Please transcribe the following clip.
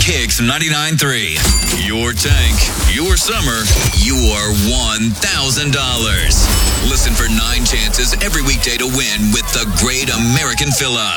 Kicks 99.3. Your tank, your summer, your $1,000. Listen for 9 chances every weekday to win with the Great American Fill-Up.